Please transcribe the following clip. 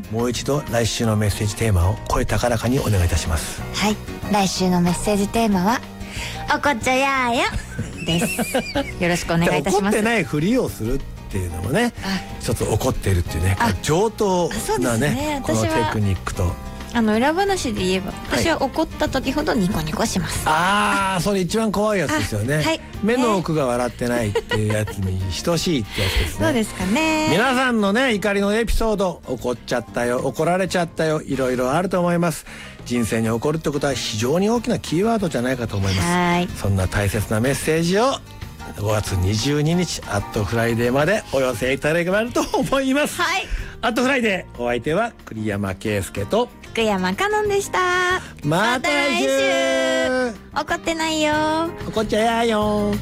もう一度来週のメッセージテーマを声高らかにお願いいたします。 はい、来週のメッセージテーマはおこっちゃやーよですよろしくお願いいたします。 怒ってないふりをするっていうのもね、一つ怒っているっていうね、上等なね、このテクニックと裏話で言えば、私は怒った時ほどニコニコします。 それ一番怖いやつですよね。目の奥が笑ってないっていうやつに等しいってやつですね。 そうですかね。 皆さんのね、怒りのエピソード、怒っちゃったよ、怒られちゃったよ、いろいろあると思います。人生に起こるってことは非常に大きなキーワードじゃないかと思います。そんな大切なメッセージを5月22日アットフライデーまでお寄せいただければと思います。アットフライデー、お相手は栗山圭介と福山香音でした。 また来週。 怒ってないよ、 怒っちゃやーよ。